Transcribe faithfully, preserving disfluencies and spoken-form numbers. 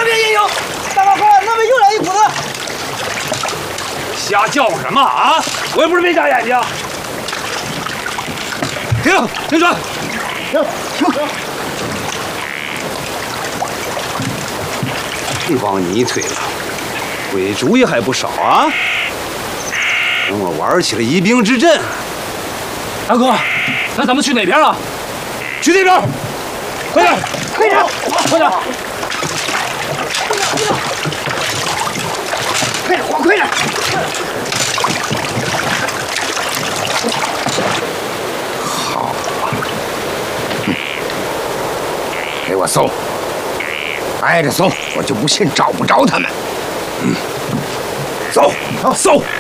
边也有。大老汉，那边又来一股子。 瞎叫唤什么啊？我又不是没眨眼睛。停！停船！ 停！停！ 这帮泥腿子，鬼主意还不少啊！跟我玩起了疑兵之阵。大哥，那咱们去哪边啊？去那边！快点！ 快点！ 快点！ 快点！快点！ 好啊！给我搜！挨着搜，我就不信找不着他们。嗯，搜，搜！